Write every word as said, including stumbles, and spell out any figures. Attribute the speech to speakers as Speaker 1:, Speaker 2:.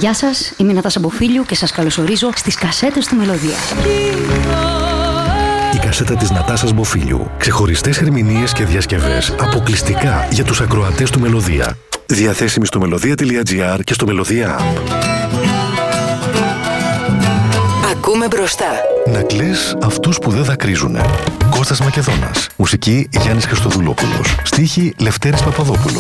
Speaker 1: Γεια σας, είμαι η Νατάσα Μποφίλιου και σας καλωσορίζω στις κασέτες του Μελωδία.
Speaker 2: Η κασέτα της Νατάσας Μποφίλιου. Ξεχωριστές ερμηνείες και διασκευές αποκλειστικά για τους ακροατές του Μελωδία. Διαθέσιμη στο μελωδία τελεία τζι άρ και στο Μελωδία App.
Speaker 3: Ακούμε μπροστά.
Speaker 2: Να κλαις αυτούς που δεν δακρύζουνε. Κώστας Μακεδόνας. Μουσική Γιάννης Χριστοδουλόπουλος. Στίχη Λευτέρης Παπαδόπουλος.